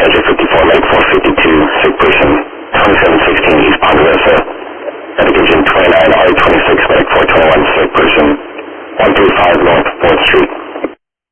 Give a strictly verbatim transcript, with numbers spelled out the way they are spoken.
Edge fifty-four, Lake four fifty-two, sick person, twenty-seven sixteen East Ponderosa. Medic engine twenty-nine, R twenty-six, Medic four twenty-one, sick person.